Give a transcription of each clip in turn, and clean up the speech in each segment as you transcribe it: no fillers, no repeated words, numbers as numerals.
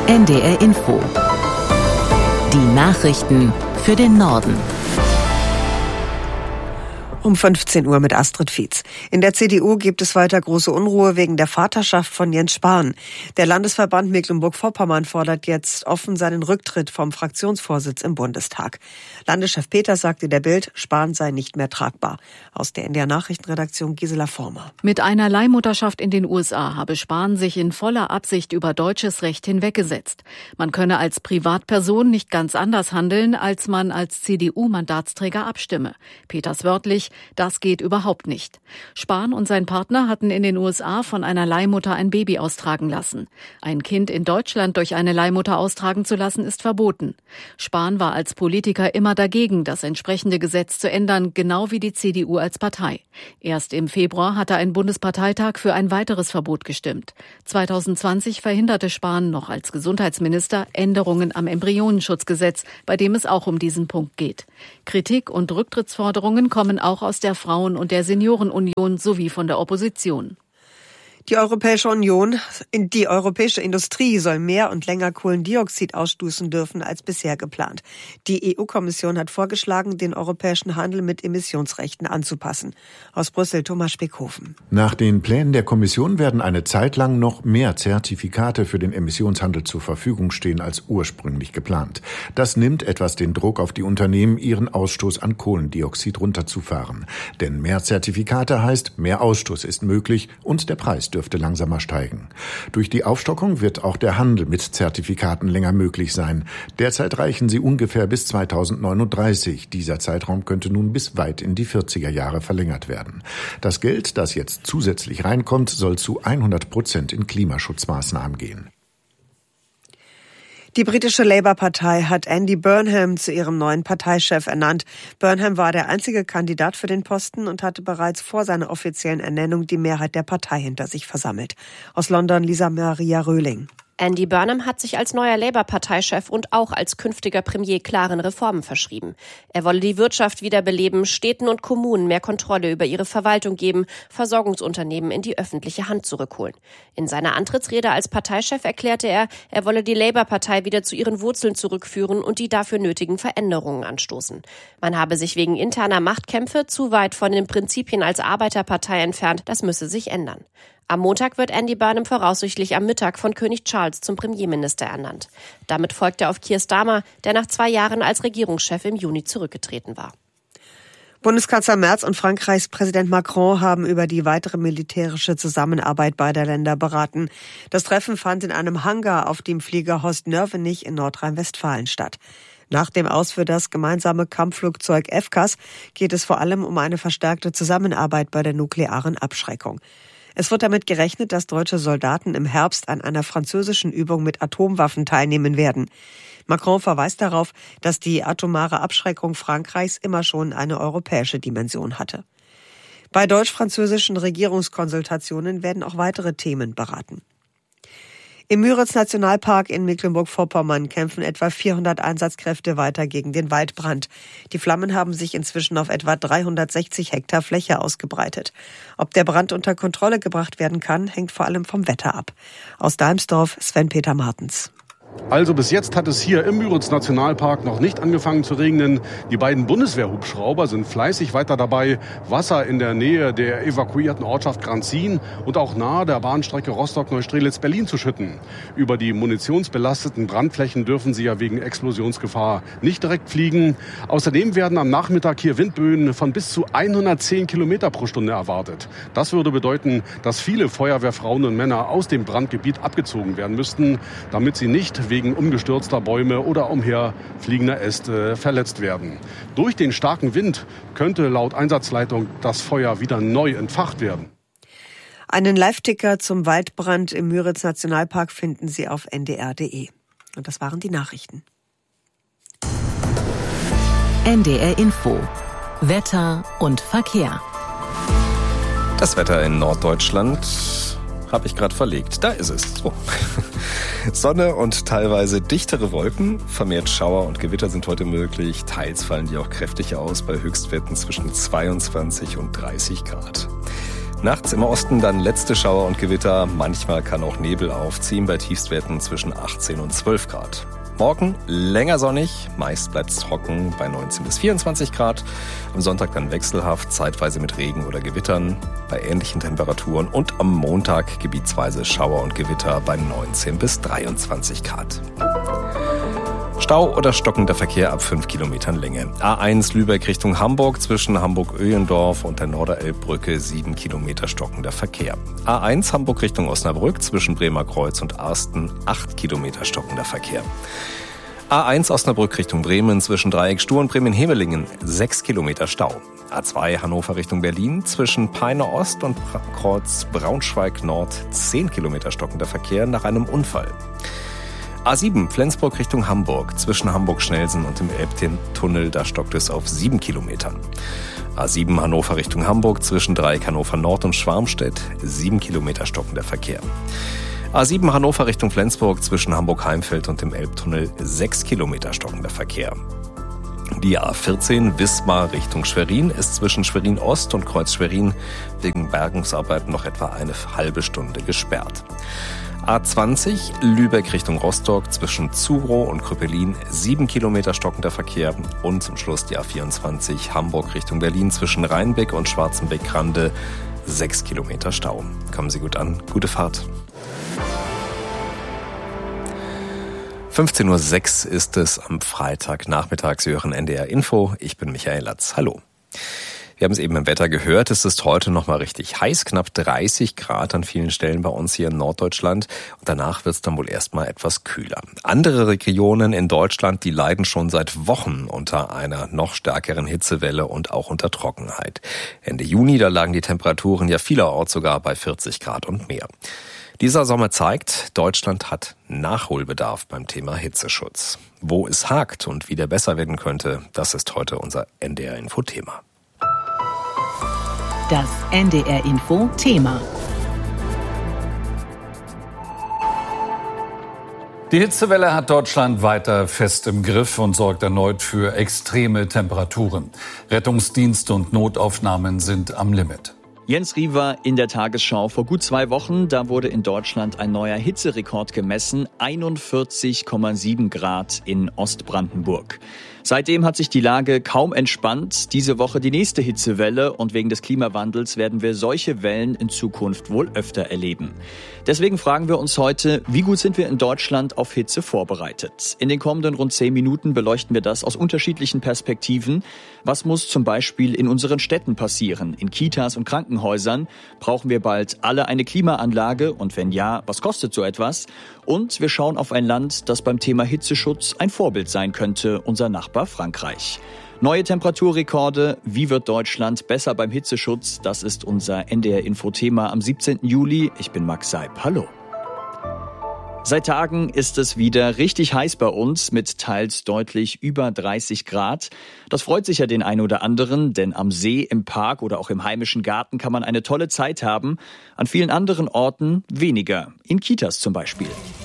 NDR Info. Die Nachrichten für den Norden. Um 15 Uhr mit Astrid Fietz. In der CDU gibt es weiter große Unruhe wegen der Vaterschaft von Jens Spahn. Der Landesverband Mecklenburg-Vorpommern fordert jetzt offen seinen Rücktritt vom Fraktionsvorsitz im Bundestag. Landeschef Peters sagte der Bild, Spahn sei nicht mehr tragbar. Aus der NDR Nachrichtenredaktion Gisela Former. Mit einer Leihmutterschaft in den USA habe Spahn sich in voller Absicht über deutsches Recht hinweggesetzt. Man könne als Privatperson nicht ganz anders handeln, als man als CDU-Mandatsträger abstimme. Peters wörtlich: Das geht überhaupt nicht. Spahn und sein Partner hatten in den USA von einer Leihmutter ein Baby austragen lassen. Ein Kind in Deutschland durch eine Leihmutter austragen zu lassen, ist verboten. Spahn war als Politiker immer dagegen, das entsprechende Gesetz zu ändern, genau wie die CDU als Partei. Erst im Februar hatte ein Bundesparteitag für ein weiteres Verbot gestimmt. 2020 verhinderte Spahn noch als Gesundheitsminister Änderungen am Embryonenschutzgesetz, bei dem es auch um diesen Punkt geht. Kritik und Rücktrittsforderungen kommen auch aus der Frauen- und der Seniorenunion sowie von der Opposition. Die Europäische Industrie soll mehr und länger Kohlendioxid ausstoßen dürfen als bisher geplant. Die EU-Kommission hat vorgeschlagen, den europäischen Handel mit Emissionsrechten anzupassen. Aus Brüssel Thomas Speckhofen. Nach den Plänen der Kommission werden eine Zeit lang noch mehr Zertifikate für den Emissionshandel zur Verfügung stehen als ursprünglich geplant. Das nimmt etwas den Druck auf die Unternehmen, ihren Ausstoß an Kohlendioxid runterzufahren. Denn mehr Zertifikate heißt, mehr Ausstoß ist möglich und der Preis dürfte langsamer steigen. Durch die Aufstockung wird auch der Handel mit Zertifikaten länger möglich sein. Derzeit reichen sie ungefähr bis 2039. Dieser Zeitraum könnte nun bis weit in die 40er Jahre verlängert werden. Das Geld, das jetzt zusätzlich reinkommt, soll zu 100% in Klimaschutzmaßnahmen gehen. Die britische Labour-Partei hat Andy Burnham zu ihrem neuen Parteichef ernannt. Burnham war der einzige Kandidat für den Posten und hatte bereits vor seiner offiziellen Ernennung die Mehrheit der Partei hinter sich versammelt. Aus London Lisa Maria Röhling. Andy Burnham hat sich als neuer Labour-Parteichef und auch als künftiger Premier klaren Reformen verschrieben. Er wolle die Wirtschaft wiederbeleben, Städten und Kommunen mehr Kontrolle über ihre Verwaltung geben, Versorgungsunternehmen in die öffentliche Hand zurückholen. In seiner Antrittsrede als Parteichef erklärte er, er wolle die Labour-Partei wieder zu ihren Wurzeln zurückführen und die dafür nötigen Veränderungen anstoßen. Man habe sich wegen interner Machtkämpfe zu weit von den Prinzipien als Arbeiterpartei entfernt, das müsse sich ändern. Am Montag wird Andy Burnham voraussichtlich am Mittag von König Charles zum Premierminister ernannt. Damit folgt er auf Keir Starmer, der nach 2 Jahren als Regierungschef im Juni zurückgetreten war. Bundeskanzler Merz und Frankreichs Präsident Macron haben über die weitere militärische Zusammenarbeit beider Länder beraten. Das Treffen fand in einem Hangar auf dem Flieger Horst-Nörvenich in Nordrhein-Westfalen statt. Nach dem Aus für das gemeinsame Kampfflugzeug FCAS geht es vor allem um eine verstärkte Zusammenarbeit bei der nuklearen Abschreckung. Es wird damit gerechnet, dass deutsche Soldaten im Herbst an einer französischen Übung mit Atomwaffen teilnehmen werden. Macron verweist darauf, dass die atomare Abschreckung Frankreichs immer schon eine europäische Dimension hatte. Bei deutsch-französischen Regierungskonsultationen werden auch weitere Themen beraten. Im Müritz-Nationalpark in Mecklenburg-Vorpommern kämpfen etwa 400 Einsatzkräfte weiter gegen den Waldbrand. Die Flammen haben sich inzwischen auf etwa 360 Hektar Fläche ausgebreitet. Ob der Brand unter Kontrolle gebracht werden kann, hängt vor allem vom Wetter ab. Aus Dalmsdorf Sven-Peter Martens. Also bis jetzt hat es hier im Müritz-Nationalpark noch nicht angefangen zu regnen. Die beiden Bundeswehrhubschrauber sind fleißig weiter dabei, Wasser in der Nähe der evakuierten Ortschaft Granzin und auch nahe der Bahnstrecke Rostock-Neustrelitz-Berlin zu schütten. Über die munitionsbelasteten Brandflächen dürfen sie ja wegen Explosionsgefahr nicht direkt fliegen. Außerdem werden am Nachmittag hier Windböen von bis zu 110 Kilometer pro Stunde erwartet. Das würde bedeuten, dass viele Feuerwehrfrauen und Männer aus dem Brandgebiet abgezogen werden müssten, damit sie nicht wegen umgestürzter Bäume oder umherfliegender Äste verletzt werden. Durch den starken Wind könnte laut Einsatzleitung das Feuer wieder neu entfacht werden. Einen Live-Ticker zum Waldbrand im Müritz-Nationalpark finden Sie auf ndr.de. Und das waren die Nachrichten. NDR Info. Wetter und Verkehr. Das Wetter in Norddeutschland habe ich gerade verlegt. Da ist es. So. Sonne und teilweise dichtere Wolken. Vermehrt Schauer und Gewitter sind heute möglich. Teils fallen die auch kräftig aus bei Höchstwerten zwischen 22 und 30 Grad. Nachts im Osten dann letzte Schauer und Gewitter. Manchmal kann auch Nebel aufziehen bei Tiefstwerten zwischen 18 und 12 Grad. Morgen länger sonnig, meist bleibt es trocken bei 19 bis 24 Grad. Am Sonntag dann wechselhaft, zeitweise mit Regen oder Gewittern bei ähnlichen Temperaturen. Und am Montag gebietsweise Schauer und Gewitter bei 19 bis 23 Grad. Stau oder stockender Verkehr ab 5 Kilometern Länge. A1 Lübeck Richtung Hamburg zwischen Hamburg-Öhlendorf und der Norderelbbrücke 7 Kilometer stockender Verkehr. A1 Hamburg Richtung Osnabrück zwischen Bremerkreuz und Arsten 8 Kilometer stockender Verkehr. A1 Osnabrück Richtung Bremen zwischen Dreieck Stur und Bremen-Hevelingen 6 Kilometer Stau. A2 Hannover Richtung Berlin zwischen Peine Ost und Kreuz Braunschweig Nord 10 Kilometer stockender Verkehr nach einem Unfall. A7 Flensburg Richtung Hamburg zwischen Hamburg-Schnelsen und dem Elbtunnel, da stockt es auf 7 Kilometern. A7 Hannover Richtung Hamburg zwischen Dreieck Hannover Nord und Schwarmstedt 7 Kilometer stockender Verkehr. A7 Hannover Richtung Flensburg zwischen Hamburg-Heimfeld und dem Elbtunnel 6 Kilometer stockender Verkehr. Die A14 Wismar Richtung Schwerin ist zwischen Schwerin Ost und Kreuz Schwerin wegen Bergungsarbeiten noch etwa eine halbe Stunde gesperrt. A20 Lübeck Richtung Rostock zwischen Zurow und Krüppelin 7 Kilometer stockender Verkehr und zum Schluss die A24 Hamburg Richtung Berlin zwischen Rheinbeck und Schwarzenbeck-Grande 6 Kilometer Stau. Kommen Sie gut an, gute Fahrt. 15.06 Uhr ist es am Freitagnachmittag. Sie hören NDR Info. Ich bin Michael Latz. Hallo. Wir haben es eben im Wetter gehört, es ist heute noch mal richtig heiß, knapp 30 Grad an vielen Stellen bei uns hier in Norddeutschland. Und danach wird es dann wohl erstmal etwas kühler. Andere Regionen in Deutschland, die leiden schon seit Wochen unter einer noch stärkeren Hitzewelle und auch unter Trockenheit. Ende Juni, da lagen die Temperaturen ja vielerorts sogar bei 40 Grad und mehr. Dieser Sommer zeigt, Deutschland hat Nachholbedarf beim Thema Hitzeschutz. Wo es hakt und wie der besser werden könnte, das ist heute unser NDR-Info-Thema. Das NDR-Info-Thema. Die Hitzewelle hat Deutschland weiter fest im Griff und sorgt erneut für extreme Temperaturen. Rettungsdienste und Notaufnahmen sind am Limit. Jens Riewer in der Tagesschau. Vor gut 2 Wochen, da wurde in Deutschland ein neuer Hitzerekord gemessen. 41,7 Grad in Ostbrandenburg. Seitdem hat sich die Lage kaum entspannt. Diese Woche die nächste Hitzewelle und wegen des Klimawandels werden wir solche Wellen in Zukunft wohl öfter erleben. Deswegen fragen wir uns heute, wie gut sind wir in Deutschland auf Hitze vorbereitet? In den kommenden rund 10 Minuten beleuchten wir das aus unterschiedlichen Perspektiven. Was muss zum Beispiel in unseren Städten passieren? In Kitas und Krankenhäusern? Brauchen wir bald alle eine Klimaanlage? Und wenn ja, was kostet so etwas? Und wir schauen auf ein Land, das beim Thema Hitzeschutz ein Vorbild sein könnte, unser Nachbar Frankreich. Neue Temperaturrekorde, wie wird Deutschland besser beim Hitzeschutz? Das ist unser NDR-Info-Thema am 17. Juli. Ich bin Max Seib. Hallo. Seit Tagen ist es wieder richtig heiß bei uns mit teils deutlich über 30 Grad. Das freut sicher den einen oder anderen, denn am See, im Park oder auch im heimischen Garten kann man eine tolle Zeit haben. An vielen anderen Orten weniger, in Kitas zum Beispiel.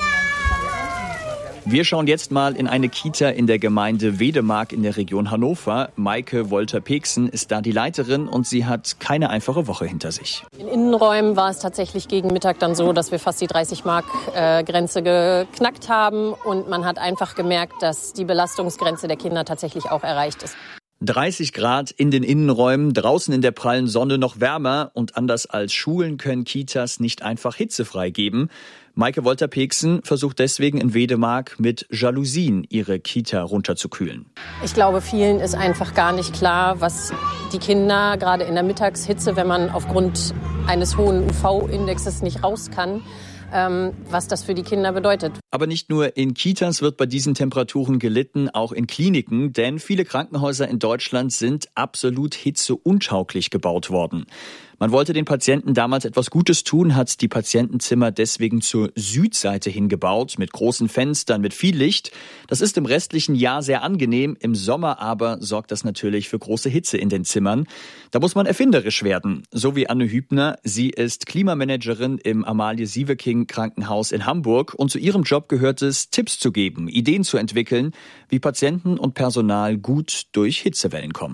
Wir schauen jetzt mal in eine Kita in der Gemeinde Wedemark in der Region Hannover. Maike Wolter-Peksen ist da die Leiterin und sie hat keine einfache Woche hinter sich. In Innenräumen war es tatsächlich gegen Mittag dann so, dass wir fast die 30-Mark-Grenze geknackt haben. Und man hat einfach gemerkt, dass die Belastungsgrenze der Kinder tatsächlich auch erreicht ist. 30 Grad in den Innenräumen, draußen in der prallen Sonne noch wärmer. Und anders als Schulen können Kitas nicht einfach hitzefrei geben. Maike Wolter-Peksen versucht deswegen in Wedemark mit Jalousien ihre Kita runterzukühlen. Ich glaube, vielen ist einfach gar nicht klar, was die Kinder gerade in der Mittagshitze, wenn man aufgrund eines hohen UV-Indexes nicht raus kann, was das für die Kinder bedeutet. Aber nicht nur in Kitas wird bei diesen Temperaturen gelitten, auch in Kliniken, denn viele Krankenhäuser in Deutschland sind absolut hitzeuntauglich gebaut worden. Man wollte den Patienten damals etwas Gutes tun, hat die Patientenzimmer deswegen zur Südseite hingebaut, mit großen Fenstern, mit viel Licht. Das ist im restlichen Jahr sehr angenehm, im Sommer aber sorgt das natürlich für große Hitze in den Zimmern. Da muss man erfinderisch werden, so wie Anne Hübner. Sie ist Klimamanagerin im Amalie-Sieveking Krankenhaus in Hamburg und zu ihrem Job gehört es, Tipps zu geben, Ideen zu entwickeln, wie Patienten und Personal gut durch Hitzewellen kommen.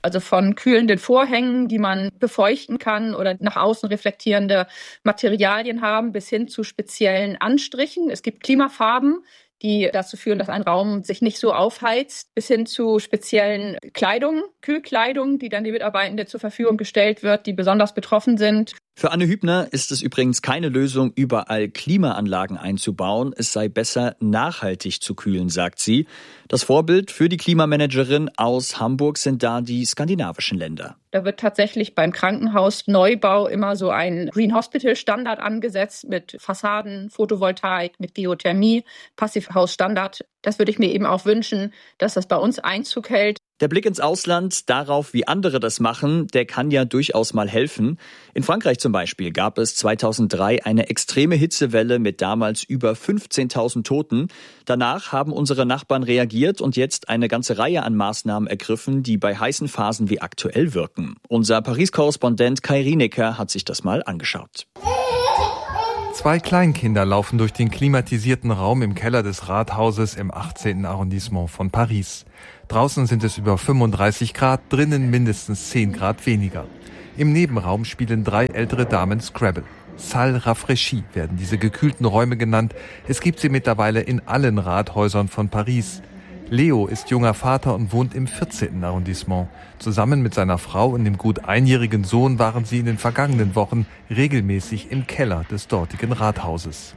Also von kühlenden Vorhängen, die man befeuchten kann oder nach außen reflektierende Materialien haben, bis hin zu speziellen Anstrichen. Es gibt Klimafarben, die dazu führen, dass ein Raum sich nicht so aufheizt, bis hin zu speziellen Kleidung, Kühlkleidung, die dann die Mitarbeitenden zur Verfügung gestellt wird, die besonders betroffen sind. Für Anne Hübner ist es übrigens keine Lösung, überall Klimaanlagen einzubauen. Es sei besser, nachhaltig zu kühlen, sagt sie. Das Vorbild für die Klimamanagerin aus Hamburg sind da die skandinavischen Länder. Da wird tatsächlich beim Krankenhausneubau immer so ein Green Hospital Standard angesetzt mit Fassaden, Photovoltaik, mit Geothermie, Passivhausstandard. Das würde ich mir eben auch wünschen, dass das bei uns Einzug hält. Der Blick ins Ausland, darauf, wie andere das machen, der kann ja durchaus mal helfen. In Frankreich zum Beispiel gab es 2003 eine extreme Hitzewelle mit damals über 15.000 Toten. Danach haben unsere Nachbarn reagiert und jetzt eine ganze Reihe an Maßnahmen ergriffen, die bei heißen Phasen wie aktuell wirken. Unser Paris-Korrespondent Kai Rienecker hat sich das mal angeschaut. 2 Kleinkinder laufen durch den klimatisierten Raum im Keller des Rathauses im 18. Arrondissement von Paris. Draußen sind es über 35 Grad, drinnen mindestens 10 Grad weniger. Im Nebenraum spielen 3 ältere Damen Scrabble. Salle rafraîchie werden diese gekühlten Räume genannt. Es gibt sie mittlerweile in allen Rathäusern von Paris. Leo ist junger Vater und wohnt im 14. Arrondissement. Zusammen mit seiner Frau und dem gut einjährigen Sohn waren sie in den vergangenen Wochen regelmäßig im Keller des dortigen Rathauses.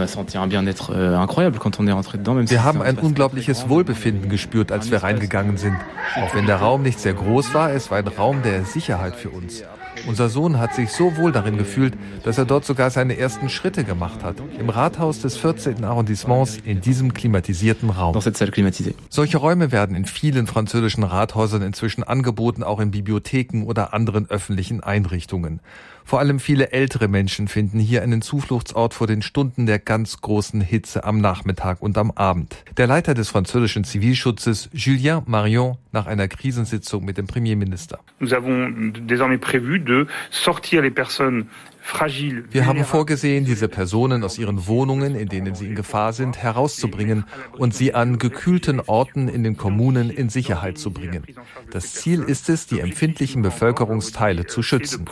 Wir haben ein unglaubliches Wohlbefinden gespürt, als wir reingegangen sind. Auch wenn der Raum nicht sehr groß war, es war ein Raum der Sicherheit für uns. Unser Sohn hat sich so wohl darin gefühlt, dass er dort sogar seine ersten Schritte gemacht hat. Im Rathaus des 14. Arrondissements in diesem klimatisierten Raum. Solche Räume werden in vielen französischen Rathäusern inzwischen angeboten, auch in Bibliotheken oder anderen öffentlichen Einrichtungen. Vor allem viele ältere Menschen finden hier einen Zufluchtsort vor den Stunden der ganz großen Hitze am Nachmittag und am Abend. Der Leiter des französischen Zivilschutzes, Julien Marion, nach einer Krisensitzung mit dem Premierminister. Wir haben vorgesehen, diese Personen aus ihren Wohnungen, in denen sie in Gefahr sind, herauszubringen und sie an gekühlten Orten in den Kommunen in Sicherheit zu bringen. Das Ziel ist es, die empfindlichen Bevölkerungsteile zu schützen.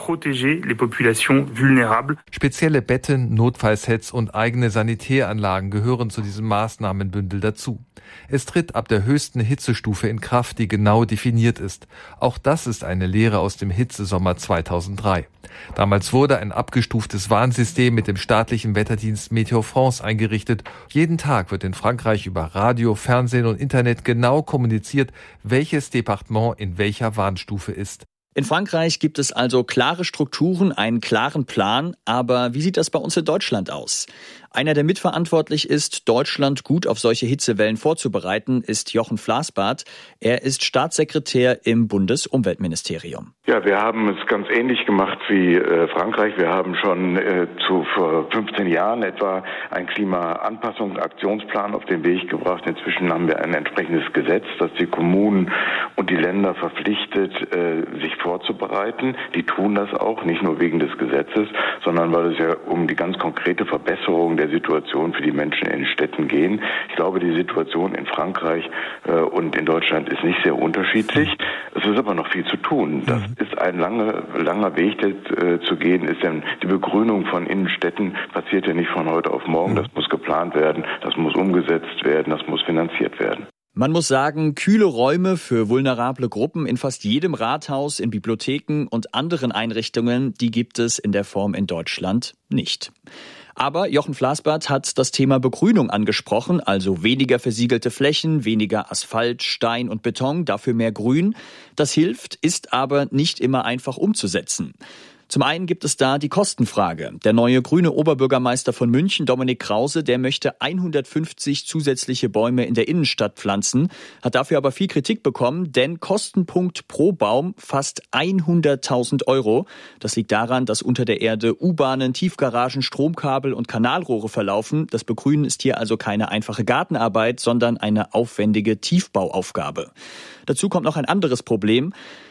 Spezielle Betten, Notfallsets und eigene Sanitäranlagen gehören zu diesem Maßnahmenbündel dazu. Es tritt ab der höchsten Hitzestufe in Kraft, die genau definiert ist. Auch das ist eine Lehre aus dem Hitzesommer 2003. Damals wurde ein abgestuftes Warnsystem mit dem staatlichen Wetterdienst Météo France eingerichtet. Jeden Tag wird in Frankreich über Radio, Fernsehen und Internet genau kommuniziert, welches Departement in welcher Warnstufe ist. In Frankreich gibt es also klare Strukturen, einen klaren Plan. Aber wie sieht das bei uns in Deutschland aus? Einer, der mitverantwortlich ist, Deutschland gut auf solche Hitzewellen vorzubereiten, ist Jochen Flassbart. Er ist Staatssekretär im Bundesumweltministerium. Ja, wir haben es ganz ähnlich gemacht wie Frankreich. Wir haben schon vor 15 Jahren etwa einen Klimaanpassungsaktionsplan auf den Weg gebracht. Inzwischen haben wir ein entsprechendes Gesetz, das die Kommunen und die Länder verpflichtet, sich vorzubereiten. Die tun das auch, nicht nur wegen des Gesetzes, sondern weil es ja um die ganz konkrete Verbesserung der Situation für die Menschen in den Städten gehen. Ich glaube, die Situation in Frankreich und in Deutschland ist nicht sehr unterschiedlich. Es ist aber noch viel zu tun. Das ist ein langer Weg, der zu gehen ist. Denn die Begrünung von Innenstädten passiert ja nicht von heute auf morgen. Das muss geplant werden, das muss umgesetzt werden, das muss finanziert werden. Man muss sagen, kühle Räume für vulnerable Gruppen in fast jedem Rathaus, in Bibliotheken und anderen Einrichtungen, die gibt es in der Form in Deutschland nicht. Aber Jochen Flassbart hat das Thema Begrünung angesprochen, also weniger versiegelte Flächen, weniger Asphalt, Stein und Beton, dafür mehr Grün. Das hilft, ist aber nicht immer einfach umzusetzen. Zum einen gibt es da die Kostenfrage. Der neue grüne Oberbürgermeister von München, Dominik Krause, der möchte 150 zusätzliche Bäume in der Innenstadt pflanzen, hat dafür aber viel Kritik bekommen, denn Kostenpunkt pro Baum fast 100.000 €. Das liegt daran, dass unter der Erde U-Bahnen, Tiefgaragen, Stromkabel und Kanalrohre verlaufen. Das Begrünen ist hier also keine einfache Gartenarbeit, sondern eine aufwendige Tiefbauaufgabe. Dazu kommt noch ein anderes Problem.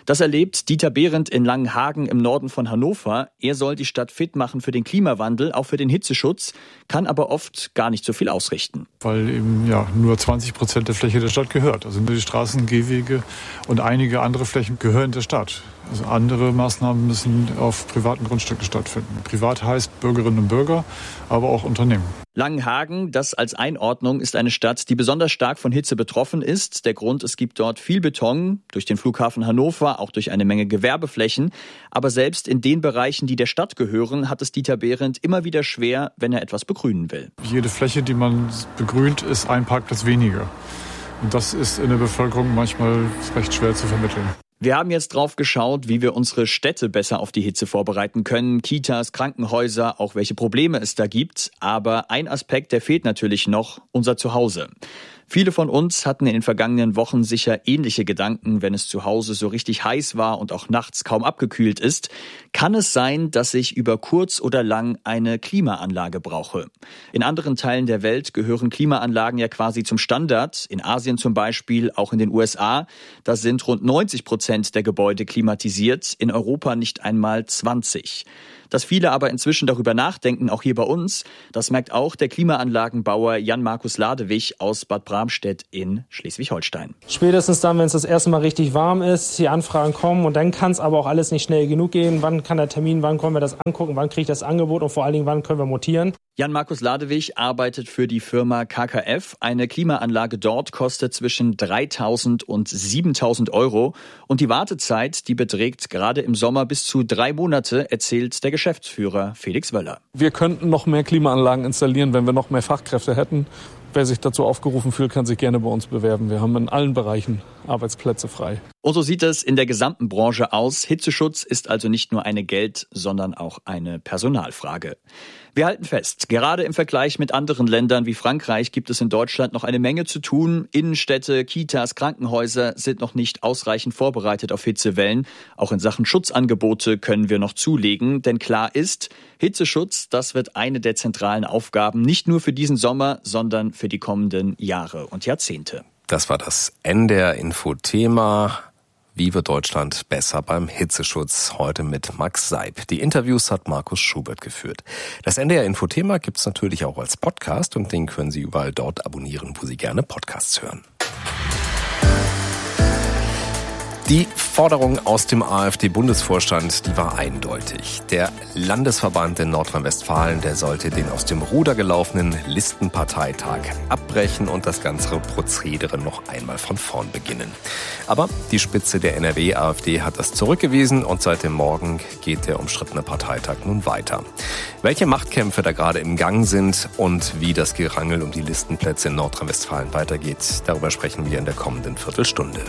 Das erlebt Dieter Behrendt in Langenhagen im Norden von Hannover. Er soll die Stadt fit machen für den Klimawandel, auch für den Hitzeschutz, kann aber oft gar nicht so viel ausrichten. Weil eben nur 20% der Fläche der Stadt gehört. Also nur die Straßen, Gehwege und einige andere Flächen gehören der Stadt. Also andere Maßnahmen müssen auf privaten Grundstücken stattfinden. Privat heißt Bürgerinnen und Bürger, aber auch Unternehmen. Langenhagen, das als Einordnung, ist eine Stadt, die besonders stark von Hitze betroffen ist. Der Grund, es gibt dort viel Beton, durch den Flughafen Hannover, auch durch eine Menge Gewerbeflächen. Aber selbst in den Bereichen, die der Stadt gehören, hat es Dieter Behrendt immer wieder schwer, wenn er etwas begrünen will. Jede Fläche, die man begrünt, ist ein Parkplatz weniger. Und das ist in der Bevölkerung manchmal recht schwer zu vermitteln. Wir haben jetzt drauf geschaut, wie wir unsere Städte besser auf die Hitze vorbereiten können. Kitas, Krankenhäuser, auch welche Probleme es da gibt. Aber ein Aspekt, der fehlt natürlich noch, unser Zuhause. Viele von uns hatten in den vergangenen Wochen sicher ähnliche Gedanken, wenn es zu Hause so richtig heiß war und auch nachts kaum abgekühlt ist. Kann es sein, dass ich über kurz oder lang eine Klimaanlage brauche? In anderen Teilen der Welt gehören Klimaanlagen ja quasi zum Standard. In Asien zum Beispiel, auch in den USA. Da sind rund 90% der Gebäude klimatisiert, in Europa nicht einmal 20%. Dass viele aber inzwischen darüber nachdenken, auch hier bei uns, das merkt auch der Klimaanlagenbauer Jan-Markus Ladewig aus Bad Bramstedt in Schleswig-Holstein. Spätestens dann, wenn es das erste Mal richtig warm ist, die Anfragen kommen und dann kann es aber auch alles nicht schnell genug gehen. Wann kann der Termin, wann können wir das angucken, wann kriege ich das Angebot und vor allen Dingen, wann können wir montieren? Jan-Markus Ladewig arbeitet für die Firma KKF. Eine Klimaanlage dort kostet zwischen 3.000 und 7.000 Euro. Und die Wartezeit, die beträgt gerade im Sommer bis zu 3 Monate, erzählt der Geschäftsführer Felix Wöller. Wir könnten noch mehr Klimaanlagen installieren, wenn wir noch mehr Fachkräfte hätten. Wer sich dazu aufgerufen fühlt, kann sich gerne bei uns bewerben. Wir haben in allen Bereichen Arbeitsplätze frei. Und so sieht es in der gesamten Branche aus. Hitzeschutz ist also nicht nur eine Geld-, sondern auch eine Personalfrage. Wir halten fest, gerade im Vergleich mit anderen Ländern wie Frankreich gibt es in Deutschland noch eine Menge zu tun. Innenstädte, Kitas, Krankenhäuser sind noch nicht ausreichend vorbereitet auf Hitzewellen. Auch in Sachen Schutzangebote können wir noch zulegen. Denn klar ist, Hitzeschutz, das wird eine der zentralen Aufgaben, nicht nur für diesen Sommer, sondern für die kommenden Jahre und Jahrzehnte. Das war das NDR-Info-Thema. Wie wird Deutschland besser beim Hitzeschutz? Heute mit Max Seib. Die Interviews hat Markus Schubert geführt. Das NDR-Info-Thema gibt's natürlich auch als Podcast und den können Sie überall dort abonnieren, wo Sie gerne Podcasts hören. Die Forderung aus dem AfD-Bundesvorstand, die war eindeutig. Der Landesverband in Nordrhein-Westfalen, der sollte den aus dem Ruder gelaufenen Listenparteitag abbrechen und das ganze Prozedere noch einmal von vorn beginnen. Aber die Spitze der NRW-AfD hat das zurückgewiesen und seit dem Morgen geht der umstrittene Parteitag nun weiter. Welche Machtkämpfe da gerade im Gang sind und wie das Gerangel um die Listenplätze in Nordrhein-Westfalen weitergeht, darüber sprechen wir in der kommenden Viertelstunde.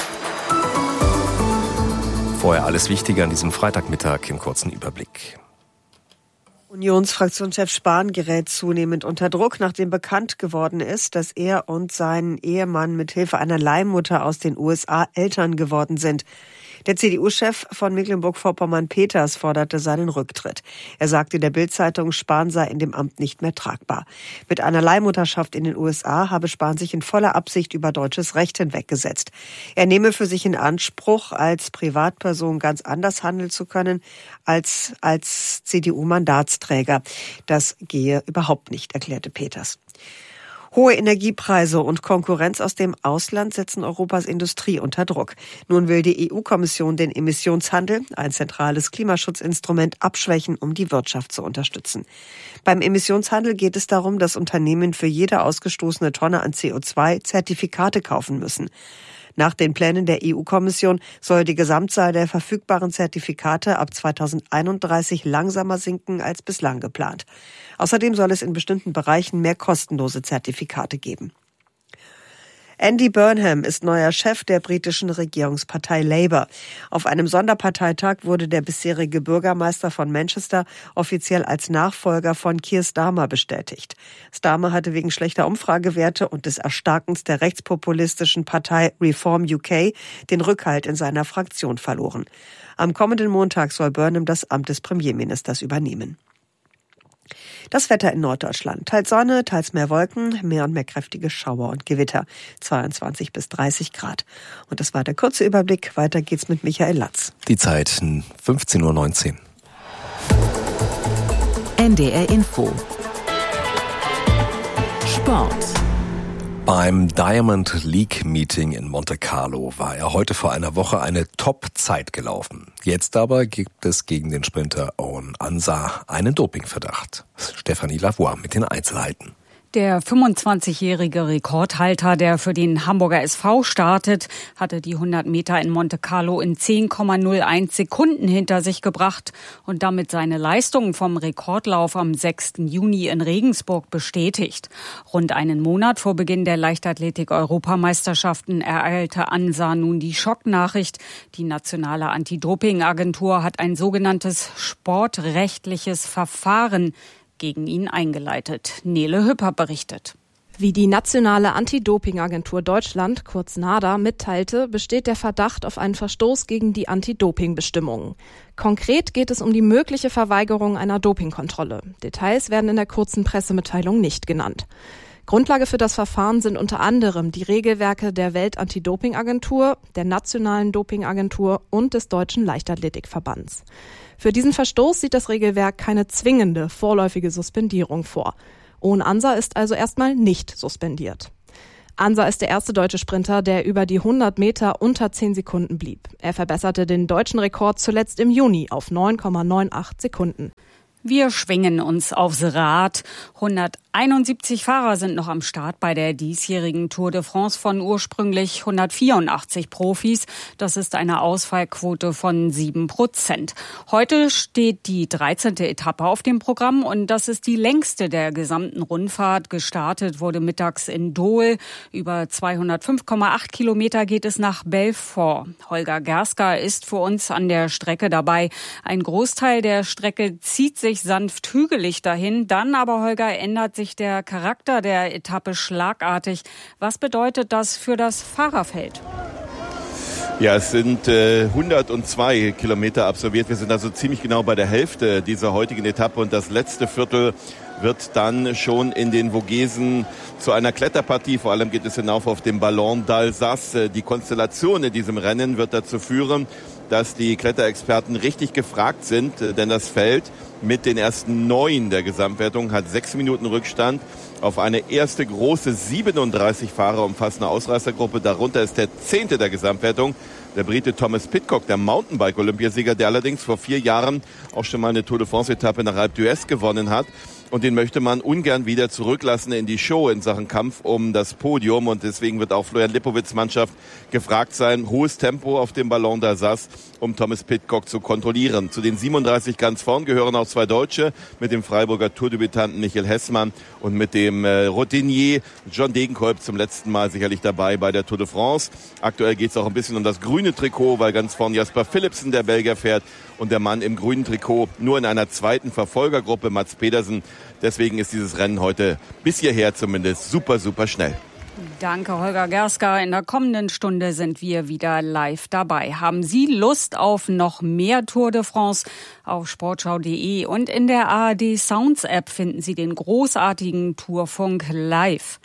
Vorher alles Wichtige an diesem Freitagmittag im kurzen Überblick. Unionsfraktionschef Spahn gerät zunehmend unter Druck, nachdem bekannt geworden ist, dass er und sein Ehemann mit Hilfe einer Leihmutter aus den USA Eltern geworden sind. Der CDU-Chef von Mecklenburg-Vorpommern Peters forderte seinen Rücktritt. Er sagte der Bild-Zeitung, Spahn sei in dem Amt nicht mehr tragbar. Mit einer Leihmutterschaft in den USA habe Spahn sich in voller Absicht über deutsches Recht hinweggesetzt. Er nehme für sich in Anspruch, als Privatperson ganz anders handeln zu können als CDU-Mandatsträger. Das gehe überhaupt nicht, erklärte Peters. Hohe Energiepreise und Konkurrenz aus dem Ausland setzen Europas Industrie unter Druck. Nun will die EU-Kommission den Emissionshandel, ein zentrales Klimaschutzinstrument, abschwächen, um die Wirtschaft zu unterstützen. Beim Emissionshandel geht es darum, dass Unternehmen für jede ausgestoßene Tonne an CO2 Zertifikate kaufen müssen. Nach den Plänen der EU-Kommission soll die Gesamtzahl der verfügbaren Zertifikate ab 2031 langsamer sinken als bislang geplant. Außerdem soll es in bestimmten Bereichen mehr kostenlose Zertifikate geben. Andy Burnham ist neuer Chef der britischen Regierungspartei Labour. Auf einem Sonderparteitag wurde der bisherige Bürgermeister von Manchester offiziell als Nachfolger von Keir Starmer bestätigt. Starmer hatte wegen schlechter Umfragewerte und des Erstarkens der rechtspopulistischen Partei Reform UK den Rückhalt in seiner Fraktion verloren. Am kommenden Montag soll Burnham das Amt des Premierministers übernehmen. Das Wetter in Norddeutschland. Teils Sonne, teils mehr Wolken, mehr und mehr kräftige Schauer und Gewitter. 22 bis 30 Grad. Und das war der kurze Überblick. Weiter geht's mit Michael Latz. Die Zeit 15:19 Uhr. NDR Info. Sport. Beim Diamond League Meeting in Monte Carlo war er heute vor einer Woche eine Top-Zeit gelaufen. Jetzt aber gibt es gegen den Sprinter Owen Ansah einen Dopingverdacht. Stefanie Lavoie mit den Einzelheiten. Der 25-jährige Rekordhalter, der für den Hamburger SV startet, hatte die 100 Meter in Monte Carlo in 10,01 Sekunden hinter sich gebracht und damit seine Leistung vom Rekordlauf am 6. Juni in Regensburg bestätigt. Rund einen Monat vor Beginn der Leichtathletik-Europameisterschaften ereilte Ansah nun die Schocknachricht. Die nationale Anti-Doping-Agentur hat ein sogenanntes sportrechtliches Verfahren gegen ihn eingeleitet. Nele Hüpper berichtet. Wie die nationale Anti-Doping-Agentur Deutschland, kurz NADA, mitteilte, besteht der Verdacht auf einen Verstoß gegen die Anti-Doping-Bestimmungen. Konkret geht es um die mögliche Verweigerung einer Dopingkontrolle. Details werden in der kurzen Pressemitteilung nicht genannt. Grundlage für das Verfahren sind unter anderem die Regelwerke der Welt-Anti-Doping-Agentur, der Nationalen Doping-Agentur und des Deutschen Leichtathletikverbands. Für diesen Verstoß sieht das Regelwerk keine zwingende vorläufige Suspendierung vor. Owen Ansah ist also erstmal nicht suspendiert. Ansah ist der erste deutsche Sprinter, der über die 100 Meter unter 10 Sekunden blieb. Er verbesserte den deutschen Rekord zuletzt im Juni auf 9,98 Sekunden. Wir schwingen uns aufs Rad. 171 Fahrer sind noch am Start bei der diesjährigen Tour de France von ursprünglich 184 Profis. Das ist eine Ausfallquote von 7%. Heute steht die 13. Etappe auf dem Programm und das ist die längste der gesamten Rundfahrt. Gestartet wurde mittags in Dole. Über 205,8 Kilometer geht es nach Belfort. Holger Gerska ist für uns an der Strecke dabei. Ein Großteil der Strecke zieht sich sanft hügelig dahin. Dann aber, Holger, ändert sich der Charakter der Etappe schlagartig. Was bedeutet das für das Fahrerfeld? Ja, es sind 102 Kilometer absolviert. Wir sind also ziemlich genau bei der Hälfte dieser heutigen Etappe und das letzte Viertel wird dann schon in den Vogesen zu einer Kletterpartie. Vor allem geht es hinauf auf den Ballon d'Alsace. Die Konstellation in diesem Rennen wird dazu führen, dass die Kletterexperten richtig gefragt sind, denn das Feld mit den ersten 9 der Gesamtwertung hat 6 Minuten Rückstand auf eine erste große 37 Fahrer umfassende Ausreißergruppe. Darunter ist der 10. der Gesamtwertung, der Brite Thomas Pidcock, der Mountainbike-Olympiasieger, der allerdings vor 4 Jahren auch schon mal eine Tour de France-Etappe nach Alpe d'Huez gewonnen hat. Und den möchte man ungern wieder zurücklassen in die Show in Sachen Kampf um das Podium. Und deswegen wird auch Florian Lipowitz' Mannschaft gefragt sein, hohes Tempo auf dem Ballon d'Alsace, um Thomas Pidcock zu kontrollieren. Zu den 37 ganz vorn gehören auch 2 Deutsche, mit dem Freiburger Tourdebütanten Michael Hessmann und mit dem Routinier John Degenkolb zum letzten Mal sicherlich dabei bei der Tour de France. Aktuell geht es auch ein bisschen um das grüne Trikot, weil ganz vorn Jasper Philipsen, der Belgier, fährt. Und der Mann im grünen Trikot nur in einer zweiten Verfolgergruppe, Mats Pedersen. Deswegen ist dieses Rennen heute bis hierher zumindest super, super schnell. Danke, Holger Gerska. In der kommenden Stunde sind wir wieder live dabei. Haben Sie Lust auf noch mehr Tour de France? Auf sportschau.de und in der ARD Sounds App finden Sie den großartigen Tourfunk live.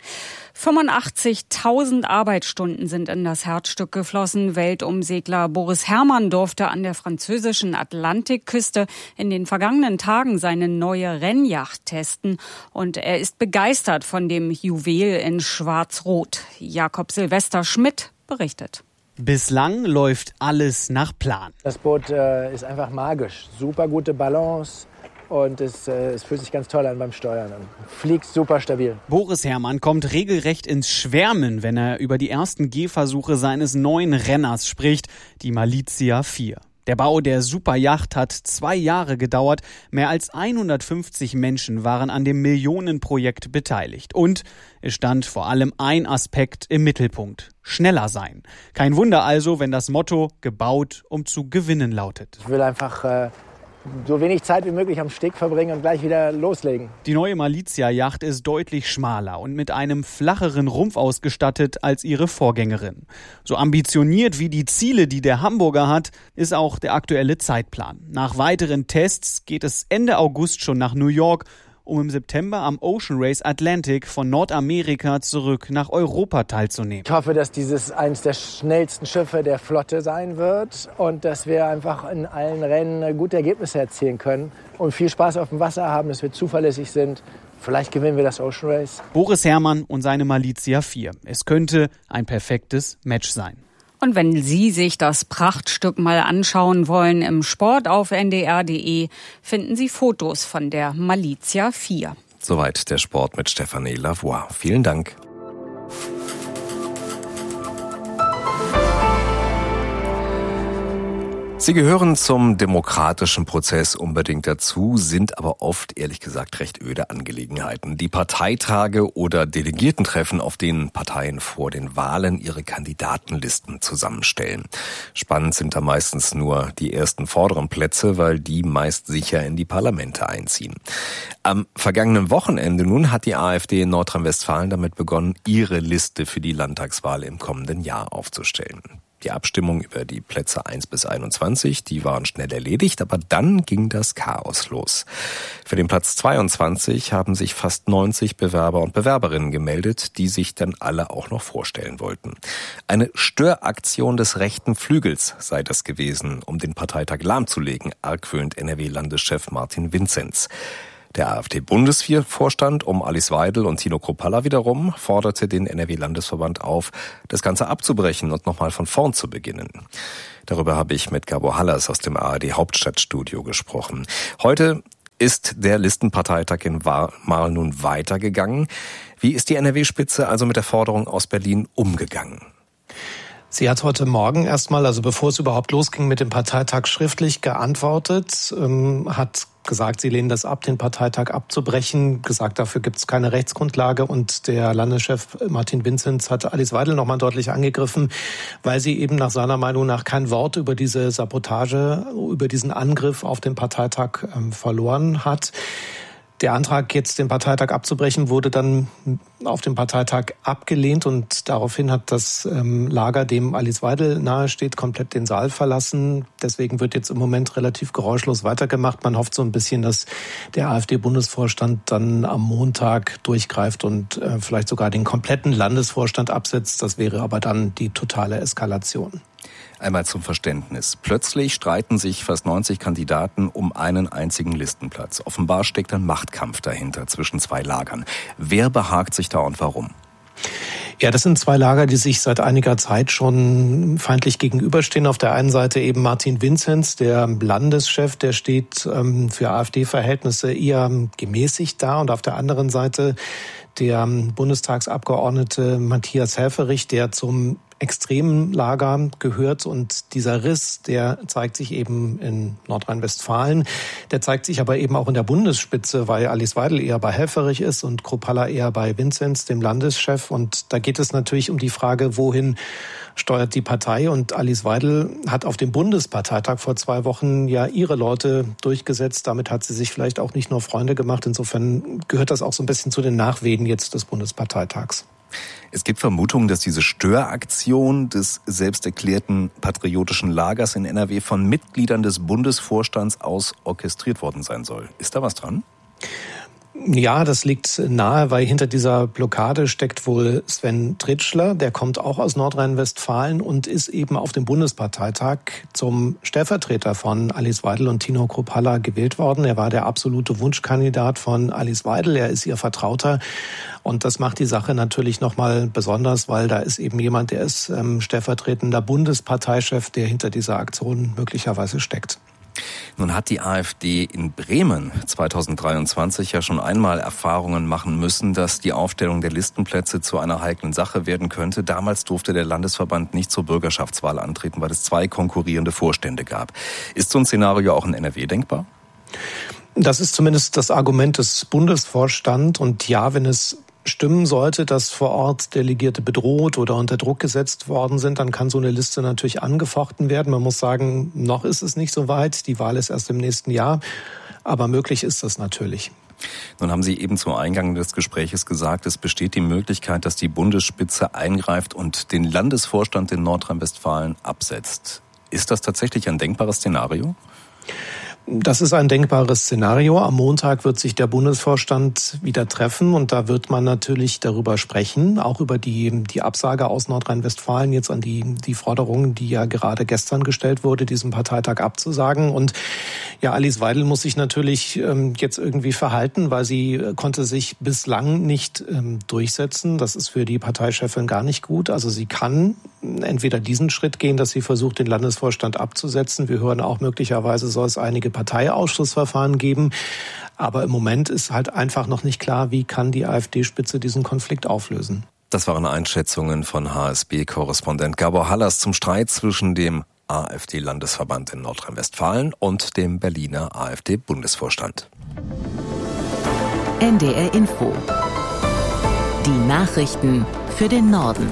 85.000 Arbeitsstunden sind in das Herzstück geflossen. Weltumsegler Boris Herrmann durfte an der französischen Atlantikküste in den vergangenen Tagen seine neue Rennjacht testen. Und er ist begeistert von dem Juwel in Schwarz-Rot. Jakob Silvester Schmidt berichtet. Bislang läuft alles nach Plan. Das Boot ist einfach magisch. Super gute Balance. Und es fühlt sich ganz toll an beim Steuern und fliegt super stabil. Boris Herrmann kommt regelrecht ins Schwärmen, wenn er über die ersten Gehversuche seines neuen Renners spricht, die Malizia 4. Der Bau der Superjacht hat 2 Jahre gedauert. Mehr als 150 Menschen waren an dem Millionenprojekt beteiligt. Und es stand vor allem ein Aspekt im Mittelpunkt: schneller sein. Kein Wunder also, wenn das Motto "gebaut, um zu gewinnen" lautet. Ich will einfach so wenig Zeit wie möglich am Steg verbringen und gleich wieder loslegen. Die neue Malizia-Yacht ist deutlich schmaler und mit einem flacheren Rumpf ausgestattet als ihre Vorgängerin. So ambitioniert wie die Ziele, die der Hamburger hat, ist auch der aktuelle Zeitplan. Nach weiteren Tests geht es Ende August schon nach New York um im September am Ocean Race Atlantic von Nordamerika zurück nach Europa teilzunehmen. Ich hoffe, dass dieses eines der schnellsten Schiffe der Flotte sein wird und dass wir einfach in allen Rennen gute Ergebnisse erzielen können und viel Spaß auf dem Wasser haben, dass wir zuverlässig sind. Vielleicht gewinnen wir das Ocean Race. Boris Herrmann und seine Malizia 4. Es könnte ein perfektes Match sein. Und wenn Sie sich das Prachtstück mal anschauen wollen im Sport auf ndr.de, finden Sie Fotos von der Malizia 4. Soweit der Sport mit Stefanie Lavoie. Vielen Dank. Sie gehören zum demokratischen Prozess unbedingt dazu, sind aber oft, ehrlich gesagt, recht öde Angelegenheiten. Die Parteitage oder Delegiertentreffen, auf denen Parteien vor den Wahlen ihre Kandidatenlisten zusammenstellen. Spannend sind da meistens nur die ersten vorderen Plätze, weil die meist sicher in die Parlamente einziehen. Am vergangenen Wochenende nun hat die AfD in Nordrhein-Westfalen damit begonnen, ihre Liste für die Landtagswahl im kommenden Jahr aufzustellen. Die Abstimmung über die Plätze 1 bis 21, die waren schnell erledigt, aber dann ging das Chaos los. Für den Platz 22 haben sich fast 90 Bewerber und Bewerberinnen gemeldet, die sich dann alle auch noch vorstellen wollten. Eine Störaktion des rechten Flügels sei das gewesen, um den Parteitag lahmzulegen, argwöhnt NRW-Landeschef Martin Vinzenz. Der AfD-Bundesvorstand um Alice Weidel und Tino Kruppalla wiederum forderte den NRW-Landesverband auf, das Ganze abzubrechen und nochmal von vorn zu beginnen. Darüber habe ich mit Gabor Hallers aus dem ARD-Hauptstadtstudio gesprochen. Heute ist der Listenparteitag in Marl nun weitergegangen. Wie ist die NRW-Spitze also mit der Forderung aus Berlin umgegangen? Sie hat heute Morgen erstmal, also bevor es überhaupt losging mit dem Parteitag, schriftlich geantwortet, hat gesagt, sie lehnen das ab, den Parteitag abzubrechen, gesagt, dafür gibt es keine Rechtsgrundlage, und der Landeschef Martin Vinzenz hat Alice Weidel nochmal deutlich angegriffen, weil sie eben nach seiner Meinung nach kein Wort über diese Sabotage, über diesen Angriff auf den Parteitag verloren hat. Der Antrag, jetzt den Parteitag abzubrechen, wurde dann auf dem Parteitag abgelehnt, und daraufhin hat das Lager, dem Alice Weidel nahesteht, komplett den Saal verlassen. Deswegen wird jetzt im Moment relativ geräuschlos weitergemacht. Man hofft so ein bisschen, dass der AfD-Bundesvorstand dann am Montag durchgreift und vielleicht sogar den kompletten Landesvorstand absetzt. Das wäre aber dann die totale Eskalation. Einmal zum Verständnis. Plötzlich streiten sich fast 90 Kandidaten um einen einzigen Listenplatz. Offenbar steckt ein Machtkampf dahinter zwischen zwei Lagern. Wer behagt sich da und warum? Ja, das sind zwei Lager, die sich seit einiger Zeit schon feindlich gegenüberstehen. Auf der einen Seite eben Martin Vinzenz, der Landeschef, der steht für AfD-Verhältnisse eher gemäßigt da. Und auf der anderen Seite der Bundestagsabgeordnete Matthias Helfferich, der zum extremen Lager gehört, und dieser Riss, der zeigt sich eben in Nordrhein-Westfalen, der zeigt sich aber eben auch in der Bundesspitze, weil Alice Weidel eher bei Helfferich ist und Kruppalla eher bei Vinzenz, dem Landeschef, und da geht es natürlich um die Frage, wohin steuert die Partei, und Alice Weidel hat auf dem Bundesparteitag vor 2 Wochen ja ihre Leute durchgesetzt, damit hat sie sich vielleicht auch nicht nur Freunde gemacht, insofern gehört das auch so ein bisschen zu den Nachwehen jetzt des Bundesparteitags. Es gibt Vermutungen, dass diese Störaktion des selbsterklärten patriotischen Lagers in NRW von Mitgliedern des Bundesvorstands aus orchestriert worden sein soll. Ist da was dran? Ja, das liegt nahe, weil hinter dieser Blockade steckt wohl Sven Tritschler. Der kommt auch aus Nordrhein-Westfalen und ist eben auf dem Bundesparteitag zum Stellvertreter von Alice Weidel und Tino Kruppalla gewählt worden. Er war der absolute Wunschkandidat von Alice Weidel. Er ist ihr Vertrauter. Und das macht die Sache natürlich nochmal besonders, weil da ist eben jemand, der ist stellvertretender Bundesparteichef, der hinter dieser Aktion möglicherweise steckt. Nun hat die AfD in Bremen 2023 ja schon einmal Erfahrungen machen müssen, dass die Aufstellung der Listenplätze zu einer heiklen Sache werden könnte. Damals durfte der Landesverband nicht zur Bürgerschaftswahl antreten, weil es 2 konkurrierende Vorstände gab. Ist so ein Szenario auch in NRW denkbar? Das ist zumindest das Argument des Bundesvorstands. Und ja, wenn es stimmen sollte, dass vor Ort Delegierte bedroht oder unter Druck gesetzt worden sind, dann kann so eine Liste natürlich angefochten werden. Man muss sagen, noch ist es nicht so weit. Die Wahl ist erst im nächsten Jahr. Aber möglich ist das natürlich. Nun haben Sie eben zum Eingang des Gespräches gesagt, es besteht die Möglichkeit, dass die Bundesspitze eingreift und den Landesvorstand in Nordrhein-Westfalen absetzt. Ist das tatsächlich ein denkbares Szenario? Das ist ein denkbares Szenario. Am Montag wird sich der Bundesvorstand wieder treffen und da wird man natürlich darüber sprechen, auch über die Absage aus Nordrhein-Westfalen jetzt an die Forderungen, die ja gerade gestern gestellt wurde, diesen Parteitag abzusagen. Und ja, Alice Weidel muss sich natürlich jetzt irgendwie verhalten, weil sie konnte sich bislang nicht durchsetzen. Das ist für die Parteichefin gar nicht gut. Also sie kann entweder diesen Schritt gehen, dass sie versucht, den Landesvorstand abzusetzen. Wir hören auch, möglicherweise soll es einige Parteiausschussverfahren geben. Aber im Moment ist halt einfach noch nicht klar, wie kann die AfD-Spitze diesen Konflikt auflösen. Das waren Einschätzungen von HSB-Korrespondent Gabor Hallas zum Streit zwischen dem AfD-Landesverband in Nordrhein-Westfalen und dem Berliner AfD-Bundesvorstand. NDR Info. Die Nachrichten für den Norden.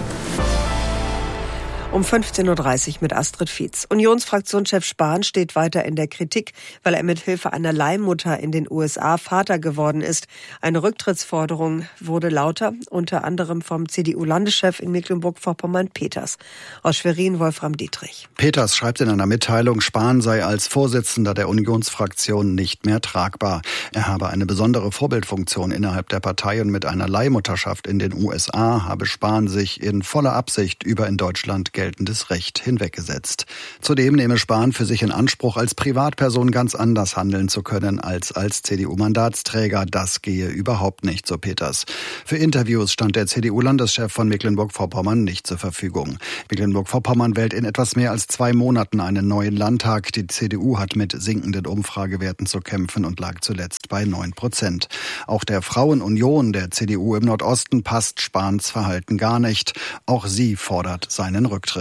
Um 15.30 Uhr mit Astrid Fietz. Unionsfraktionschef Spahn steht weiter in der Kritik, weil er mit Hilfe einer Leihmutter in den USA Vater geworden ist. Eine Rücktrittsforderung wurde lauter, unter anderem vom CDU-Landeschef in Mecklenburg-Vorpommern Peters. Aus Schwerin Wolfram Dietrich. Peters schreibt in einer Mitteilung, Spahn sei als Vorsitzender der Unionsfraktion nicht mehr tragbar. Er habe eine besondere Vorbildfunktion innerhalb der Partei und mit einer Leihmutterschaft in den USA habe Spahn sich in voller Absicht über in Deutschland geltendes Recht hinweggesetzt. Zudem nehme Spahn für sich in Anspruch, als Privatperson ganz anders handeln zu können als CDU-Mandatsträger. Das gehe überhaupt nicht, so Peters. Für Interviews stand der CDU-Landeschef von Mecklenburg-Vorpommern nicht zur Verfügung. Mecklenburg-Vorpommern wählt in etwas mehr als 2 Monaten einen neuen Landtag. Die CDU hat mit sinkenden Umfragewerten zu kämpfen und lag zuletzt bei 9%. Auch der Frauenunion der CDU im Nordosten passt Spahns Verhalten gar nicht. Auch sie fordert seinen Rücktritt.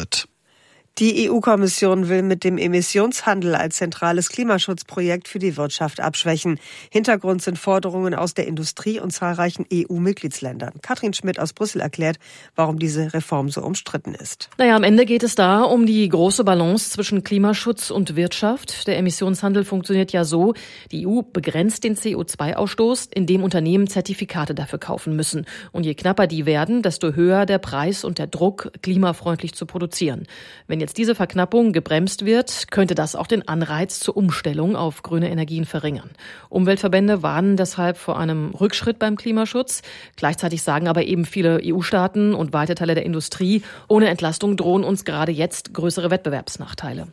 Die EU-Kommission will mit dem Emissionshandel als zentrales Klimaschutzprojekt für die Wirtschaft abschwächen. Hintergrund sind Forderungen aus der Industrie und zahlreichen EU-Mitgliedsländern. Katrin Schmidt aus Brüssel erklärt, warum diese Reform so umstritten ist. Am Ende geht es da um die große Balance zwischen Klimaschutz und Wirtschaft. Der Emissionshandel funktioniert ja so: Die EU begrenzt den CO2-Ausstoß, indem Unternehmen Zertifikate dafür kaufen müssen. Und je knapper die werden, desto höher der Preis und der Druck, klimafreundlich zu produzieren. Wenn jetzt diese Verknappung gebremst wird, könnte das auch den Anreiz zur Umstellung auf grüne Energien verringern. Umweltverbände warnen deshalb vor einem Rückschritt beim Klimaschutz. Gleichzeitig sagen aber eben viele EU-Staaten und weite Teile der Industrie, ohne Entlastung drohen uns gerade jetzt größere Wettbewerbsnachteile.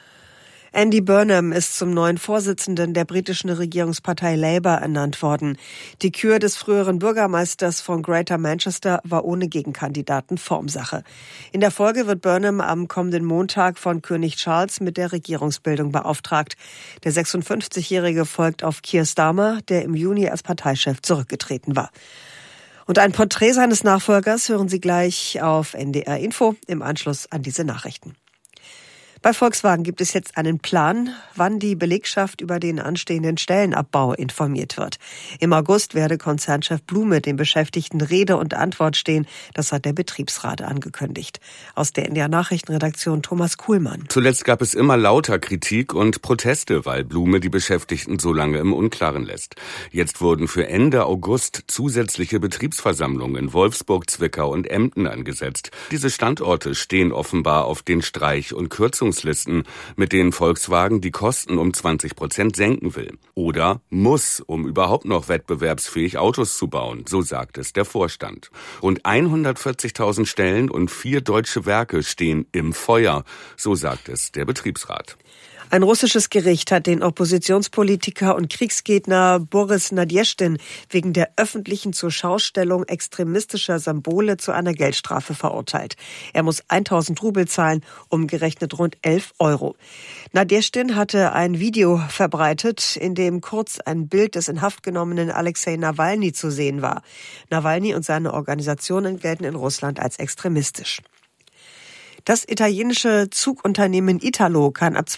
Andy Burnham ist zum neuen Vorsitzenden der britischen Regierungspartei Labour ernannt worden. Die Kür des früheren Bürgermeisters von Greater Manchester war ohne Gegenkandidaten Formsache. In der Folge wird Burnham am kommenden Montag von König Charles mit der Regierungsbildung beauftragt. Der 56-Jährige folgt auf Keir Starmer, der im Juni als Parteichef zurückgetreten war. Und ein Porträt seines Nachfolgers hören Sie gleich auf NDR Info im Anschluss an diese Nachrichten. Bei Volkswagen gibt es jetzt einen Plan, wann die Belegschaft über den anstehenden Stellenabbau informiert wird. Im August werde Konzernchef Blume den Beschäftigten Rede und Antwort stehen. Das hat der Betriebsrat angekündigt. Aus der NDR Nachrichtenredaktion Thomas Kuhlmann. Zuletzt gab es immer lauter Kritik und Proteste, weil Blume die Beschäftigten so lange im Unklaren lässt. Jetzt wurden für Ende August zusätzliche Betriebsversammlungen in Wolfsburg, Zwickau und Emden angesetzt. Diese Standorte stehen offenbar auf den Streich- und Kürzungslisten, mit denen Volkswagen die Kosten um 20% senken will. Oder muss, um überhaupt noch wettbewerbsfähig Autos zu bauen, so sagt es der Vorstand. Rund 140.000 Stellen und 4 deutsche Werke stehen im Feuer, so sagt es der Betriebsrat. Ein russisches Gericht hat den Oppositionspolitiker und Kriegsgegner Boris Nadjeschtin wegen der öffentlichen Zurschaustellung extremistischer Symbole zu einer Geldstrafe verurteilt. Er muss 1.000 Rubel zahlen, umgerechnet rund 11 Euro. Nadjeschtin hatte ein Video verbreitet, in dem kurz ein Bild des in Haft genommenen Alexei Nawalny zu sehen war. Nawalny und seine Organisationen gelten in Russland als extremistisch. Das italienische Zugunternehmen Italo kann ab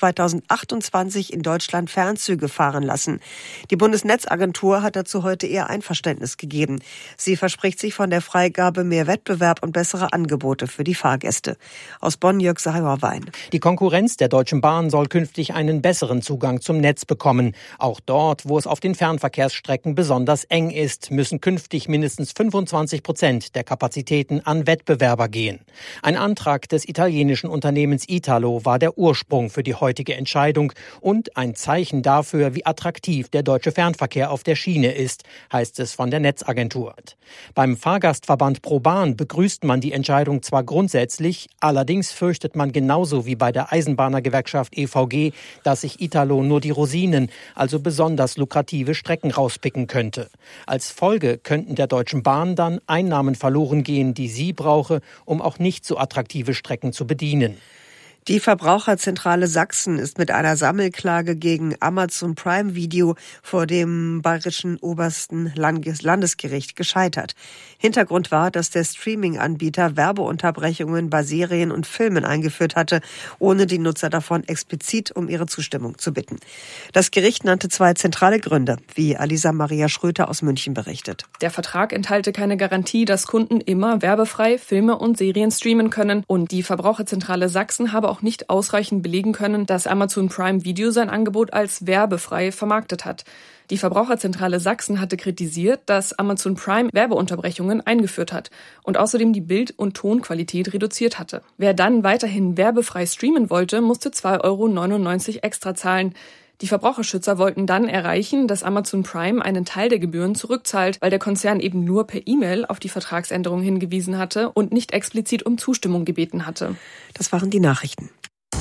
2028 in Deutschland Fernzüge fahren lassen. Die Bundesnetzagentur hat dazu heute ihr Einverständnis gegeben. Sie verspricht sich von der Freigabe mehr Wettbewerb und bessere Angebote für die Fahrgäste. Aus Bonn Jörg Sauerwein. Die Konkurrenz der Deutschen Bahn soll künftig einen besseren Zugang zum Netz bekommen. Auch dort, wo es auf den Fernverkehrsstrecken besonders eng ist, müssen künftig mindestens 25% der Kapazitäten an Wettbewerber gehen. Ein Antrag des italienischen italienischen Unternehmens Italo war der Ursprung für die heutige Entscheidung und ein Zeichen dafür, wie attraktiv der deutsche Fernverkehr auf der Schiene ist, heißt es von der Netzagentur. Beim Fahrgastverband ProBahn begrüßt man die Entscheidung zwar grundsätzlich, allerdings fürchtet man genauso wie bei der Eisenbahnergewerkschaft EVG, dass sich Italo nur die Rosinen, also besonders lukrative Strecken rauspicken könnte. Als Folge könnten der Deutschen Bahn dann Einnahmen verloren gehen, die sie brauche, um auch nicht so attraktive Strecken zu bedienen. Die Verbraucherzentrale Sachsen ist mit einer Sammelklage gegen Amazon Prime Video vor dem bayerischen obersten Landesgericht gescheitert. Hintergrund war, dass der Streaming-Anbieter Werbeunterbrechungen bei Serien und Filmen eingeführt hatte, ohne die Nutzer davon explizit um ihre Zustimmung zu bitten. Das Gericht nannte 2 zentrale Gründe, wie Alisa Maria Schröter aus München berichtet. Der Vertrag enthalte keine Garantie, dass Kunden immer werbefrei Filme und Serien streamen können, und die Verbraucherzentrale Sachsen habe auch nicht ausreichend belegen können, dass Amazon Prime Video sein Angebot als werbefrei vermarktet hat. Die Verbraucherzentrale Sachsen hatte kritisiert, dass Amazon Prime Werbeunterbrechungen eingeführt hat und außerdem die Bild- und Tonqualität reduziert hatte. Wer dann weiterhin werbefrei streamen wollte, musste 2,99 € extra zahlen. Die Verbraucherschützer wollten dann erreichen, dass Amazon Prime einen Teil der Gebühren zurückzahlt, weil der Konzern eben nur per E-Mail auf die Vertragsänderung hingewiesen hatte und nicht explizit um Zustimmung gebeten hatte. Das waren die Nachrichten.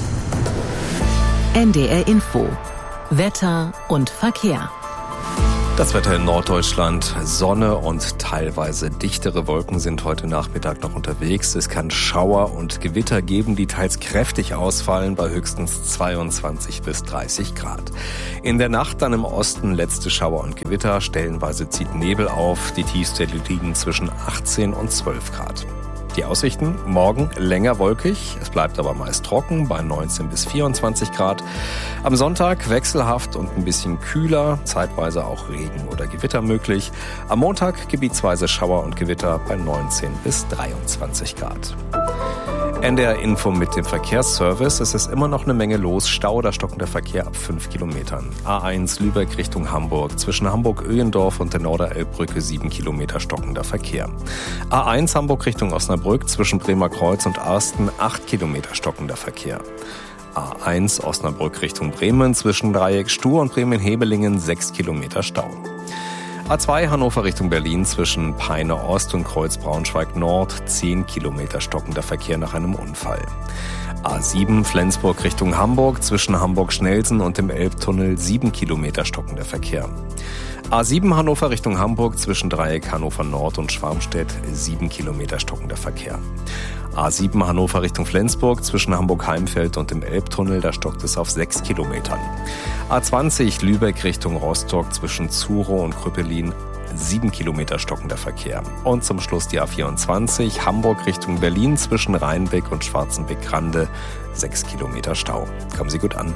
NDR Info. Wetter und Verkehr. Das Wetter in Norddeutschland, Sonne und teilweise dichtere Wolken sind heute Nachmittag noch unterwegs. Es kann Schauer und Gewitter geben, die teils kräftig ausfallen bei höchstens 22 bis 30 Grad. In der Nacht dann im Osten letzte Schauer und Gewitter, stellenweise zieht Nebel auf. Die Tiefstwerte liegen zwischen 18 und 12 Grad. Die Aussichten: morgen länger wolkig, es bleibt aber meist trocken bei 19 bis 24 Grad. Am Sonntag wechselhaft und ein bisschen kühler, zeitweise auch Regen oder Gewitter möglich. Am Montag gebietsweise Schauer und Gewitter bei 19 bis 23 Grad. NDR Info mit dem Verkehrsservice. Es ist immer noch eine Menge los. Stau, da stockender Verkehr ab 5 Kilometern. A1 Lübeck Richtung Hamburg. Zwischen Hamburg-Öhendorf und der Norderelbbrücke 7 Kilometer stockender Verkehr. A1 Hamburg Richtung Osnabrück. Zwischen Bremer Kreuz und Arsten 8 Kilometer stockender Verkehr. A1 Osnabrück Richtung Bremen. Zwischen Dreieck Stur und Bremen-Hebelingen 6 Kilometer Stau. A2 Hannover Richtung Berlin zwischen Peine Ost und Kreuz Braunschweig Nord 10 Kilometer stockender Verkehr nach einem Unfall. A7 Flensburg Richtung Hamburg zwischen Hamburg-Schnelsen und dem Elbtunnel 7 Kilometer stockender Verkehr. A7 Hannover Richtung Hamburg zwischen Dreieck Hannover Nord und Schwarmstedt 7 Kilometer stockender Verkehr. A7 Hannover Richtung Flensburg zwischen Hamburg-Heimfeld und dem Elbtunnel, da stockt es auf 6 Kilometern. A20 Lübeck Richtung Rostock zwischen Zurow und Krüppelin 7 Kilometer stockender Verkehr. Und zum Schluss die A24 Hamburg Richtung Berlin zwischen Rheinbeck und Schwarzenbeck-Grande 6 Kilometer Stau. Kommen Sie gut an.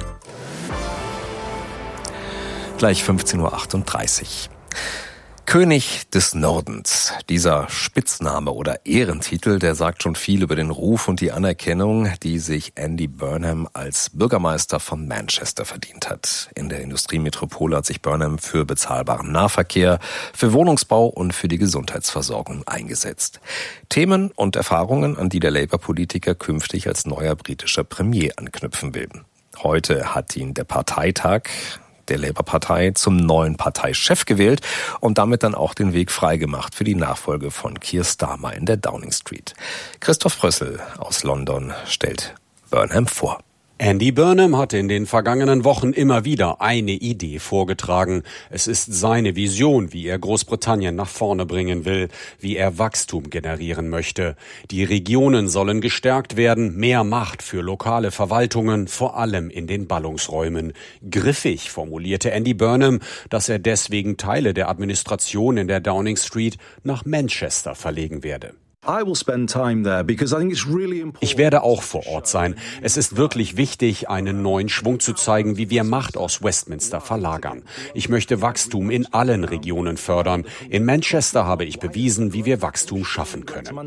Gleich 15:38 Uhr. König des Nordens. Dieser Spitzname oder Ehrentitel, der sagt schon viel über den Ruf und die Anerkennung, die sich Andy Burnham als Bürgermeister von Manchester verdient hat. In der Industriemetropole hat sich Burnham für bezahlbaren Nahverkehr, für Wohnungsbau und für die Gesundheitsversorgung eingesetzt. Themen und Erfahrungen, an die der Labour-Politiker künftig als neuer britischer Premier anknüpfen will. Heute hat ihn der Parteitag der Labour-Partei zum neuen Parteichef gewählt und damit dann auch den Weg freigemacht für die Nachfolge von Keir Starmer in der Downing Street. Christoph Brössel aus London stellt Burnham vor. Andy Burnham hatte in den vergangenen Wochen immer wieder eine Idee vorgetragen. Es ist seine Vision, wie er Großbritannien nach vorne bringen will, wie er Wachstum generieren möchte. Die Regionen sollen gestärkt werden, mehr Macht für lokale Verwaltungen, vor allem in den Ballungsräumen. Griffig formulierte Andy Burnham, dass er deswegen Teile der Administration in der Downing Street nach Manchester verlegen werde. Ich werde auch vor Ort sein. Es ist wirklich wichtig, einen neuen Schwung zu zeigen, wie wir Macht aus Westminster verlagern. Ich möchte Wachstum in allen Regionen fördern. In Manchester habe ich bewiesen, wie wir Wachstum schaffen können.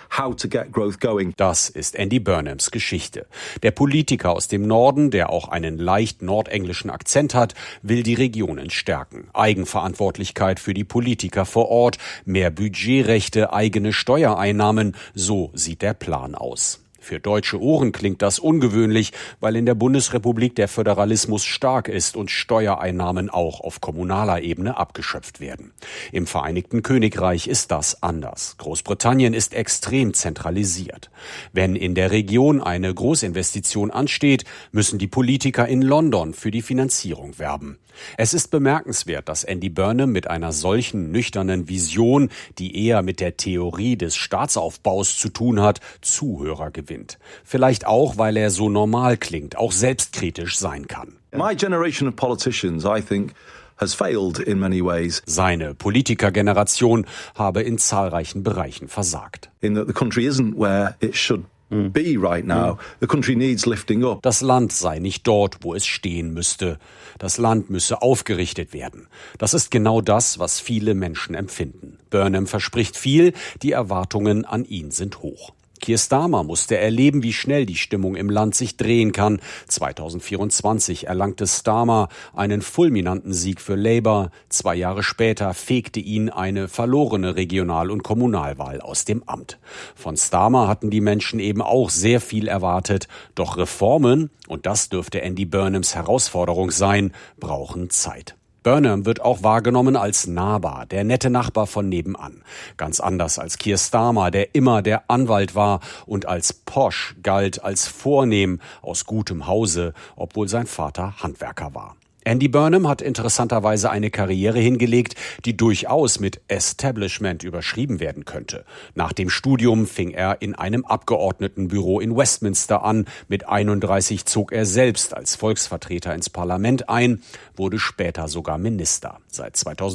Das ist Andy Burnhams Geschichte. Der Politiker aus dem Norden, der auch einen leicht nordenglischen Akzent hat, will die Regionen stärken. Eigenverantwortlichkeit für die Politiker vor Ort, mehr Budgetrechte, eigene Steuereinnahmen, so sieht der Plan aus. Für deutsche Ohren klingt das ungewöhnlich, weil in der Bundesrepublik der Föderalismus stark ist und Steuereinnahmen auch auf kommunaler Ebene abgeschöpft werden. Im Vereinigten Königreich ist das anders. Großbritannien ist extrem zentralisiert. Wenn in der Region eine Großinvestition ansteht, müssen die Politiker in London für die Finanzierung werben. Es ist bemerkenswert, dass Andy Burnham mit einer solchen nüchternen Vision, die eher mit der Theorie des Staatsaufbaus zu tun hat, Zuhörer gewinnt. Vielleicht auch, weil er so normal klingt, auch selbstkritisch sein kann. My generation of politicians, I think, has failed in many ways. Seine Politikergeneration habe in zahlreichen Bereichen versagt. In that the country isn't where it should be right now. The country needs lifting up. Das Land sei nicht dort, wo es stehen müsste. Das Land müsse aufgerichtet werden. Das ist genau das, was viele Menschen empfinden. Burnham verspricht viel, die Erwartungen an ihn sind hoch. Keir Starmer musste erleben, wie schnell die Stimmung im Land sich drehen kann. 2024 erlangte Starmer einen fulminanten Sieg für Labour. 2 Jahre später fegte ihn eine verlorene Regional- und Kommunalwahl aus dem Amt. Von Starmer hatten die Menschen eben auch sehr viel erwartet. Doch Reformen, und das dürfte Andy Burnhams Herausforderung sein, brauchen Zeit. Burnham wird auch wahrgenommen als nahbar, der nette Nachbar von nebenan. Ganz anders als Keir Starmer, der immer der Anwalt war und als posch galt, als vornehm, aus gutem Hause, obwohl sein Vater Handwerker war. Andy Burnham hat interessanterweise eine Karriere hingelegt, die durchaus mit Establishment überschrieben werden könnte. Nach dem Studium fing er in einem Abgeordnetenbüro in Westminster an. Mit 31 zog er selbst als Volksvertreter ins Parlament ein, wurde später sogar Minister. Seit